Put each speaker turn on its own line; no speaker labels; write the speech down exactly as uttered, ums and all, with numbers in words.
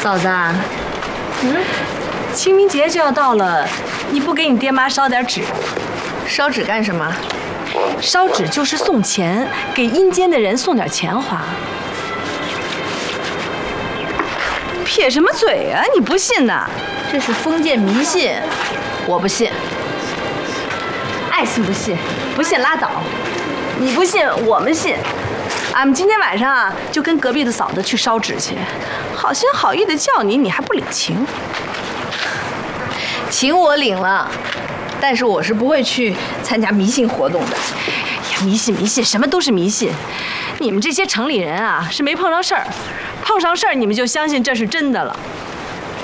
嫂子，
嗯，清明节就要到了，你不给你爹妈烧点纸？
烧纸干什么？
烧纸就是送钱，给阴间的人送点钱花。撇什么嘴啊？你不信呐？
这是封建迷信，我不信。
爱信不信，不信拉倒。你不信，我们信。俺们今天晚上啊，就跟隔壁的嫂子去烧纸去，好心好意的叫你，你还不领情。
情我领了，但是我是不会去参加迷信活动的。
哎呀，迷信迷信，什么都是迷信。你们这些城里人啊，是没碰上事儿，碰上事儿你们就相信这是真的了。